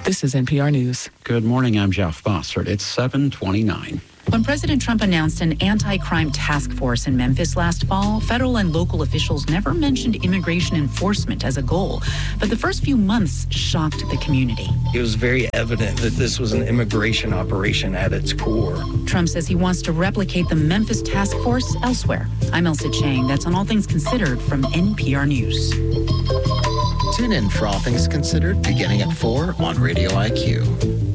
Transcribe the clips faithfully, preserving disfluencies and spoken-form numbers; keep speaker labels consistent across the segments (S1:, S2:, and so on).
S1: This is N P R News.
S2: Good morning, I'm Jeff Bossert. It's seven twenty-nine.
S3: When President Trump announced an anti-crime task force in Memphis last fall, federal and local officials never mentioned immigration enforcement as a goal. But the first few months shocked the community.
S4: It was very evident that this was an immigration operation at its core.
S3: Trump says he wants to replicate the Memphis task force elsewhere. I'm Elsa Chang. That's on All Things Considered from N P R News.
S5: Tune in for All Things Considered beginning at four on Radio I Q.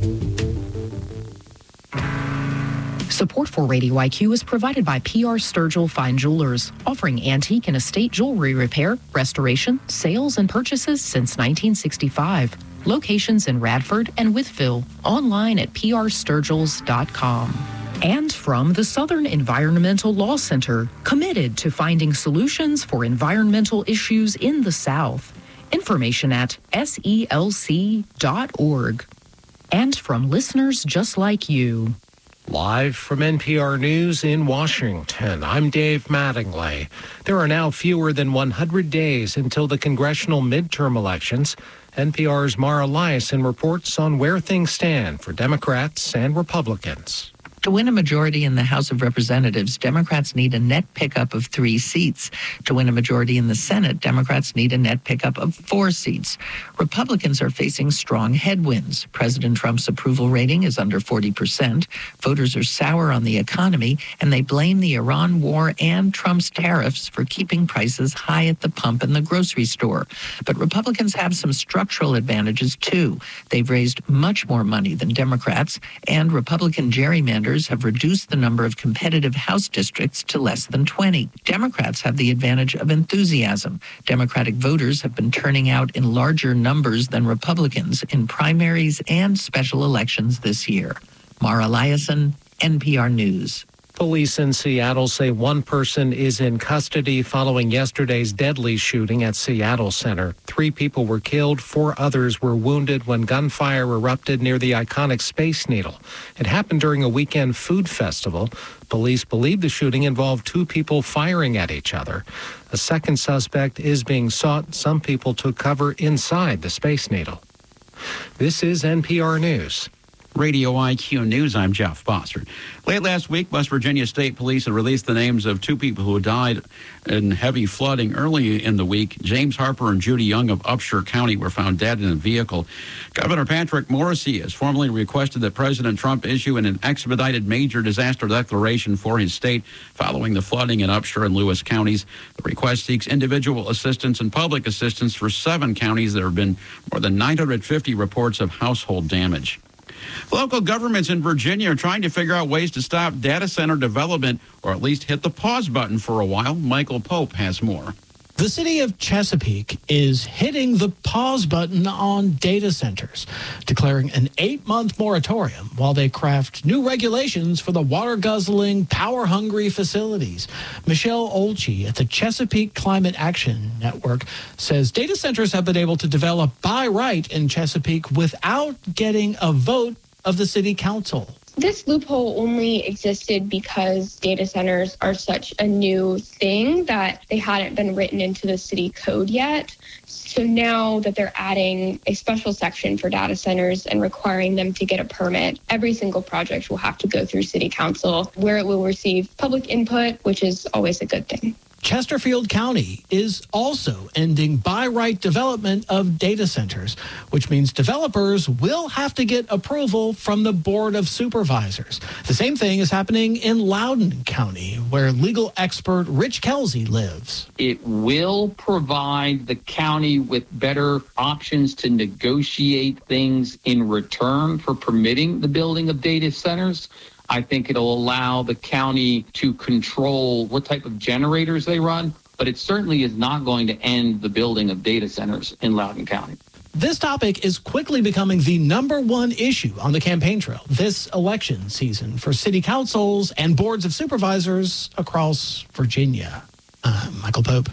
S6: Support for Radio I Q is provided by P R Sturgill Fine Jewelers, offering antique and estate jewelry repair, restoration, sales, and purchases since nineteen sixty-five. Locations in Radford and Wytheville. Online at p r sturgills dot com. And from the Southern Environmental Law Center, committed to finding solutions for environmental issues in the South. Information at S E L C dot org. And from listeners just like you.
S7: Live from N P R News in Washington, I'm Dave Mattingly. There are now fewer than one hundred days until the congressional midterm elections. N P R's Mara Liasson reports on where things stand for Democrats and Republicans.
S8: To win a majority in the House of Representatives, Democrats need a net pickup of three seats. To win a majority in the Senate, Democrats need a net pickup of four seats. Republicans are facing strong headwinds. President Trump's approval rating is under forty percent. Voters are sour on the economy, and they blame the Iran war and Trump's tariffs for keeping prices high at the pump and the grocery store. But Republicans have some structural advantages, too. They've raised much more money than Democrats, and Republican gerrymanders have reduced the number of competitive House districts to less than twenty. Democrats have the advantage of enthusiasm. Democratic voters have been turning out in larger numbers than Republicans in primaries and special elections this year. Mara Liasson, N P R News.
S7: Police in Seattle say one person is in custody following yesterday's deadly shooting at Seattle Center. Three people were killed, four others were wounded when gunfire erupted near the iconic Space Needle. It happened during a weekend food festival. Police believe the shooting involved two people firing at each other. A second suspect is being sought. Some people took cover inside the Space Needle. This is N P R News.
S2: Radio I Q News, I'm Jeff Bossert. Late last week, West Virginia State Police had released the names of two people who died in heavy flooding. Early in the week, James Harper and Judy Young of Upshur County were found dead in a vehicle. Governor Patrick Morrisey has formally requested that President Trump issue an expedited major disaster declaration for his state following the flooding in Upshur and Lewis counties. The request seeks individual assistance and public assistance for seven counties. There have been more than nine hundred fifty reports of household damage. Local governments in Virginia are trying to figure out ways to stop data center development, or at least hit the pause button for a while. Michael Pope has more.
S9: The city of Chesapeake is hitting the pause button on data centers, declaring an eight-month moratorium while they craft new regulations for the water-guzzling, power-hungry facilities. Michelle Olchey at the Chesapeake Climate Action Network says data centers have been able to develop by right in Chesapeake without getting a vote of the city council.
S10: This loophole only existed because data centers are such a new thing that they hadn't been written into the city code yet. So now that they're adding a special section for data centers and requiring them to get a permit, every single project will have to go through city council, where it will receive public input, which is always a good thing.
S9: Chesterfield County is also ending by right development of data centers, which means developers will have to get approval from the Board of Supervisors. The same thing is happening in Loudoun County, where legal expert Rich Kelsey lives.
S11: It will provide the county with better options to negotiate things in return for permitting the building of data centers. I think it'll allow the county to control what type of generators they run, but it certainly is not going to end the building of data centers in Loudoun County.
S9: This topic is quickly becoming the number one issue on the campaign trail this election season for city councils and boards of supervisors across Virginia. I'm Michael Pope.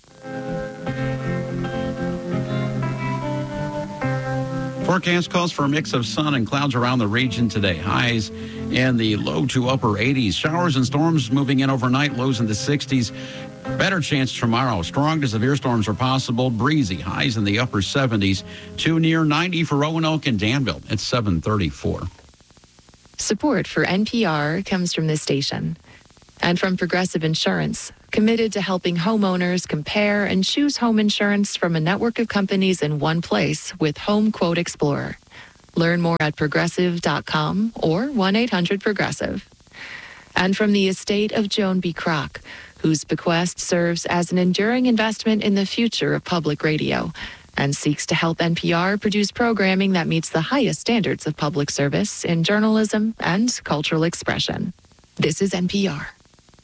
S2: Forecast calls for a mix of sun and clouds around the region today. Highs in the low to upper eighties. Showers and storms moving in overnight, lows in the sixties. Better chance tomorrow. Strong to severe storms are possible. Breezy. Highs in the upper seventies. Too near ninety for Roanoke and Danville. It's seven thirty-four.
S1: Support for N P R comes from this station and from Progressive Insurance, committed to helping homeowners compare and choose home insurance from a network of companies in one place with Home Quote Explorer. Learn more at progressive dot com or one eight hundred progressive. And from the estate of Joan B. Kroc, whose bequest serves as an enduring investment in the future of public radio and seeks to help N P R produce programming that meets the highest standards of public service in journalism and cultural expression. This is N P R.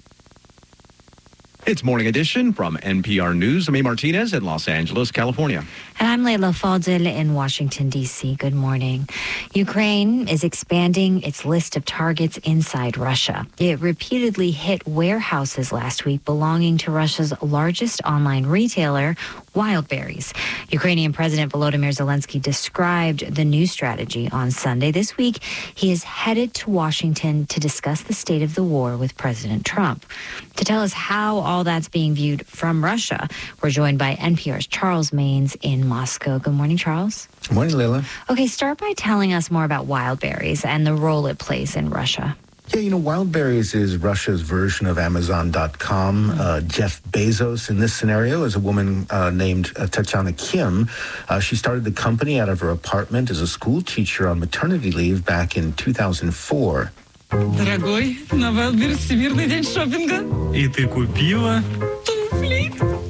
S12: It's Morning Edition from N P R News. I'm A. Martinez in Los Angeles, California.
S13: And I'm Leila Fadel in Washington, D C. Good morning. Ukraine is expanding its list of targets inside Russia. It repeatedly hit warehouses last week belonging to Russia's largest online retailer, Wildberries. Ukrainian President Volodymyr Zelensky described the new strategy on Sunday. This week, he is headed to Washington to discuss the state of the war with President Trump. To tell us how all that's being viewed from Russia, we're joined by N P R's Charles Maynes in Moscow. Good morning, Charles.
S14: Good morning, Leila.
S13: Okay, start by telling us more about Wildberries and the role it plays in Russia.
S14: Yeah, you know, Wildberries is Russia's version of Amazon dot com. Mm-hmm. Uh, Jeff Bezos, in this scenario, is a woman uh, named uh, Tatiana Kim. Uh, she started the company out of her apartment as a school teacher on maternity leave back in two thousand four.
S15: Дорогой, на Wildberries Всемирный день шопинга. И ты купила туфли.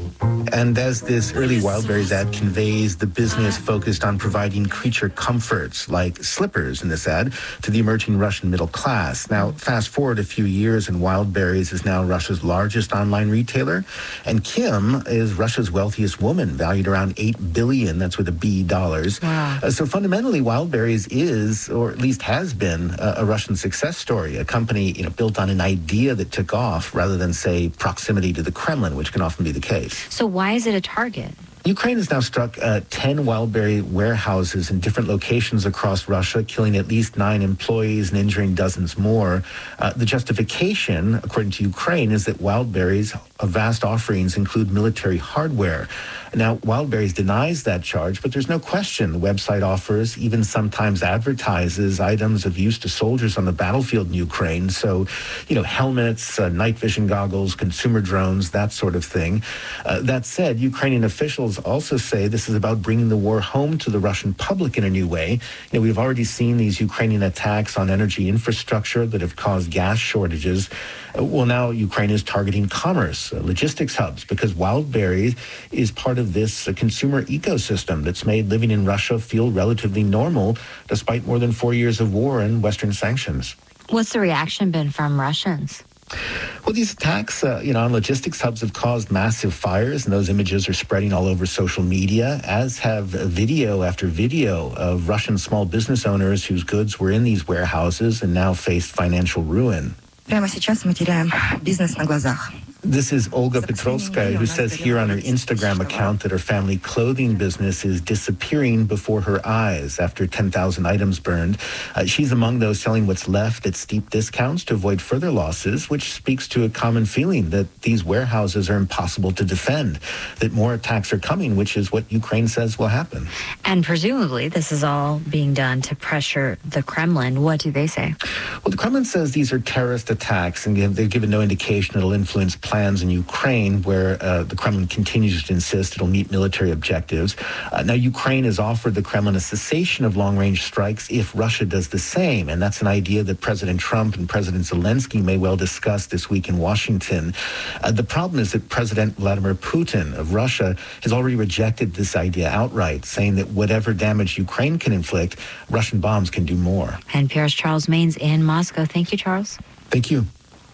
S14: And as this early Wildberries ad conveys, the business focused on providing creature comforts, like slippers in this ad, to the emerging Russian middle class. Now, fast forward a few years, and Wildberries is now Russia's largest online retailer. And Kim is Russia's wealthiest woman, valued around eight billion dollars, that's with a B, dollars.
S13: Wow.
S14: Uh, so fundamentally, Wildberries is, or at least has been, a, a Russian success story, a company you know, built on an idea that took off rather than, say, proximity to the Kremlin, which can often be the case.
S13: So why is it a target?
S14: Ukraine has now struck uh, ten Wildberry warehouses in different locations across Russia, killing at least nine employees and injuring dozens more. Uh, the justification, according to Ukraine, is that Wildberry's vast offerings include military hardware. Now, Wildberries denies that charge, but there's no question the website offers, even sometimes advertises, items of use to soldiers on the battlefield in Ukraine. So, you know, helmets, uh, night vision goggles, consumer drones, that sort of thing. Uh, that said, Ukrainian officials also say this is about bringing the war home to the Russian public in a new way. You know, we've already seen these Ukrainian attacks on energy infrastructure that have caused gas shortages. Uh, well, now Ukraine is targeting commerce, uh, logistics hubs, because Wildberries is part of this uh, consumer ecosystem that's made living in Russia feel relatively normal, despite more than four years of war and Western sanctions.
S13: What's the reaction been from Russians?
S14: Well, these attacks, uh, you know, on logistics hubs have caused massive fires, and those images are spreading all over social media, as have video after video of Russian small business owners whose goods were in these warehouses and now faced financial ruin.
S16: Прямо сейчас мы теряем бизнес на глазах.
S14: This is Olga Petrovskaya, who says here on her Instagram account that her family clothing business is disappearing before her eyes after ten thousand items burned. Uh, she's among those selling what's left at steep discounts to avoid further losses, which speaks to a common feeling that these warehouses are impossible to defend, that more attacks are coming, which is what Ukraine says will happen.
S13: And presumably this is all being done to pressure the Kremlin. What do they say?
S14: Well, the Kremlin says these are terrorist attacks, and they've given no indication it'll influence plans in Ukraine, where uh, the Kremlin continues to insist it'll meet military objectives. Uh, now, Ukraine has offered the Kremlin a cessation of long-range strikes if Russia does the same, and that's an idea that President Trump and President Zelensky may well discuss this week in Washington. Uh, the problem is that President Vladimir Putin of Russia has already rejected this idea outright, saying that whatever damage Ukraine can inflict, Russian bombs can do more.
S13: N P R's Charles Maynes in Moscow. Thank you, Charles.
S14: Thank you.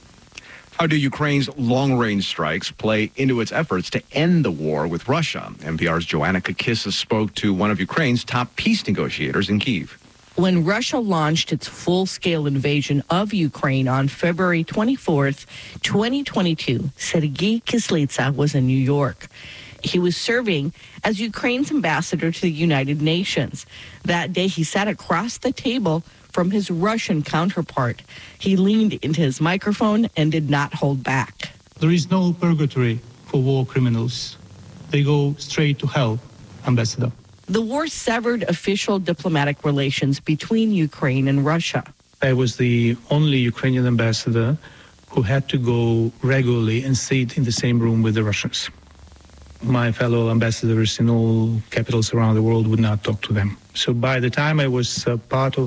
S12: How do Ukraine's long-range strikes play into its efforts to end the war with Russia? N P R's Joanna Kakissis spoke to one of Ukraine's top peace negotiators in Kyiv.
S17: When Russia launched its full-scale invasion of Ukraine on February twenty-fourth, twenty twenty-two, Sergei Kislitsa was in New York. He was serving as Ukraine's ambassador to the United Nations. That day, he sat across the table from his Russian counterpart. He leaned into his microphone and did not hold back.
S18: There is no purgatory
S15: for war criminals. They go straight to hell, Ambassador.
S17: The war severed official diplomatic relations between Ukraine and Russia.
S15: I was the only Ukrainian ambassador who had to go regularly and sit in the same room with the Russians. My fellow ambassadors in all capitals around the world would not talk to them. So by the time I was uh, part of